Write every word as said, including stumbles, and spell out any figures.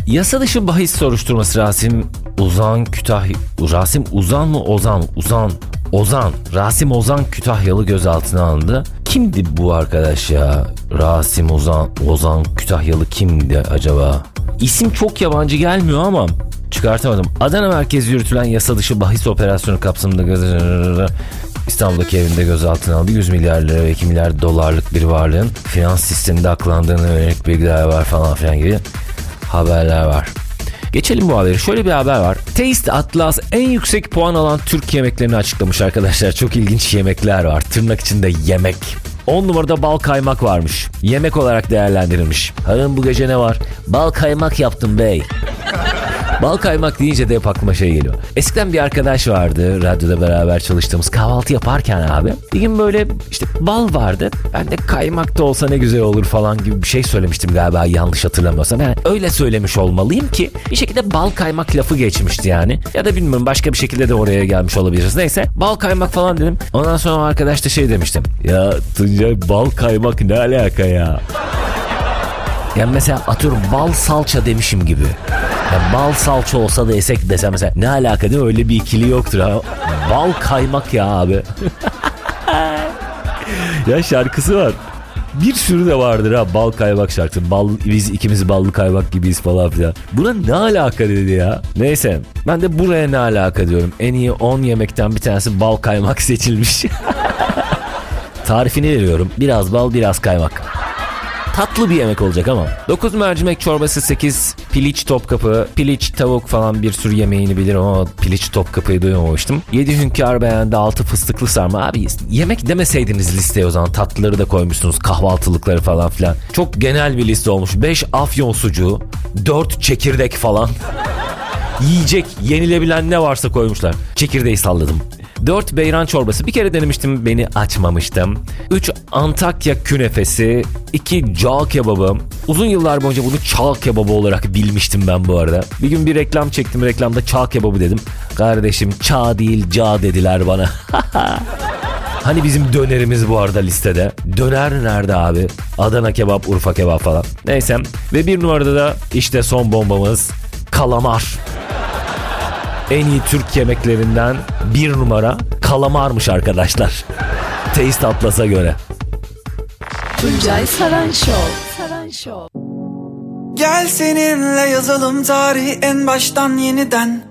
Yasa dışı bahis soruşturması Rasim Uzan Kütahya... Rasim Uzan mı Ozan? Uzan. Ozan. Rasim Ozan Kütahyalı gözaltına alındı. Kimdi bu arkadaş ya? Rasim Ozan, Ozan Kütahyalı kimdi acaba? İsim çok yabancı gelmiyor ama çıkartamadım. Adana merkezi yürütülen yasa dışı bahis operasyonu kapsamında göz... İstanbul'daki evinde gözaltına aldı. yüz milyar lira ve iki milyar dolarlık bir varlığın finans sisteminde aklandığını yönelik bilgiler var falan filan gibi haberler var. Geçelim bu haberi. Şöyle bir haber var. Taste Atlas en yüksek puan alan Türk yemeklerini açıklamış arkadaşlar. Çok ilginç yemekler var. Tırnak içinde yemek. on numarada bal kaymak varmış. Yemek olarak değerlendirilmiş. Hanım bu gece ne var? Bal kaymak yaptım bey. Bal kaymak deyince de hep aklıma şey geliyor. Eskiden bir arkadaş vardı, radyoda beraber çalıştığımız, kahvaltı yaparken abi. Bir gün böyle işte bal vardı. Ben de kaymak da olsa ne güzel olur falan gibi bir şey söylemiştim galiba, yanlış hatırlamıyorsam. Yani öyle söylemiş olmalıyım ki bir şekilde bal kaymak lafı geçmişti yani. Ya da bilmiyorum, başka bir şekilde de oraya gelmiş olabiliriz. Neyse, bal kaymak falan dedim. Ondan sonra arkadaş da şey demiştim. Ya Tuncay, bal kaymak ne alaka ya? Yani mesela atıyorum bal salça demişim gibi. Yani bal salça olsa da desek desem mesela ne alaka değil mi? Öyle bir ikili yoktur ha. Bal kaymak ya abi. Ya şarkısı var. Bir sürü de vardır ha bal kaymak şarkısı. Bal, biz ikimiz ballı kaymak gibiyiz falan filan. Buna ne alaka dedi ya. Neyse, ben de buraya ne alaka diyorum. En iyi on yemekten bir tanesi bal kaymak seçilmiş. Tarifini veriyorum. Biraz bal, biraz kaymak. Tatlı bir yemek olacak ama. dokuz mercimek çorbası, sekiz piliç topkapı, piliç tavuk falan bir sürü yemeğini bilirim ama piliç topkapıyı duymamıştım. yedi hünkâr beğendi, altı fıstıklı sarma. Abi yemek demeseydiniz listeye o zaman, tatlıları da koymuşsunuz, kahvaltılıkları falan filan. Çok genel bir liste olmuş. beş afyon sucuğu, dört çekirdek falan. Yiyecek, yenilebilen ne varsa koymuşlar. Çekirdeği salladım. dört beyran çorbası. Bir kere denemiştim, beni açmamıştım. üç Antakya künefesi. iki cağ kebabı. Uzun yıllar boyunca bunu çağ kebabı olarak bilmiştim ben bu arada. Bir gün bir reklam çektim. Reklamda çağ kebabı dedim. Kardeşim çağ değil cağ dediler bana. Hani bizim dönerimiz bu arada listede. Döner nerede abi? Adana kebap, Urfa kebap falan. Neyse. Ve bir numarada da işte son bombamız. Kalamar. En iyi Türk yemeklerinden bir numara kalamarmış arkadaşlar. Taste Atlas'a göre. Tuncay Saran Show. Saran Show. Gel seninle yazalım tarihi en baştan yeniden.